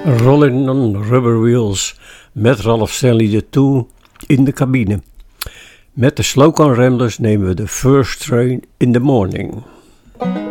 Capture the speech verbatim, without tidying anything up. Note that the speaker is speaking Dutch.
Rolling on Rubber Wheels met Ralph Stanley de Tool in de cabine. Met de Slow Can Ramblers nemen we de First Train in the Morning.